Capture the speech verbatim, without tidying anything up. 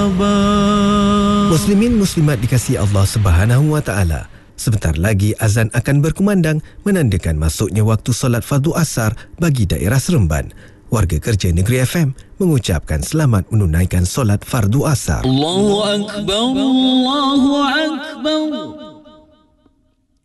Muslimin muslimat dikasihi Allah Subhanahu wa taala. Sebentar lagi azan akan berkumandang menandakan masuknya waktu solat fardu asar bagi daerah Seremban. Warga kerja Negeri F M mengucapkan selamat menunaikan solat fardu asar. Allahu akbar, Allahu akbar.